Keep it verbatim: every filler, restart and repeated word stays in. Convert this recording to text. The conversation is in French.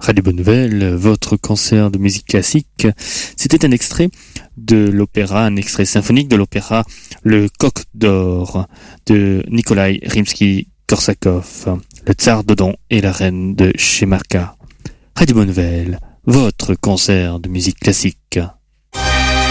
Radio Bonne Nouvelle, votre concert de musique classique. C'était un extrait de l'opéra, un extrait symphonique de l'opéra Le Coq d'Or de Nikolai Rimsky-Korsakov, le tsar Dodon et la reine de Shemarka. Radio Bonne Nouvelle, votre concert de musique classique.